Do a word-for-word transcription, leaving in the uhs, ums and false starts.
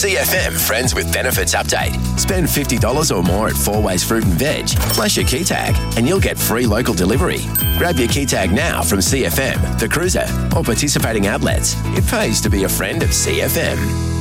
C F M Friends with Benefits update. Spend fifty dollars or more at Four Ways Fruit and Veg, flash your key tag, and you'll get free local delivery. Grab your key tag now from C F M, The Cruiser, or participating outlets. It pays to be a friend of C F M.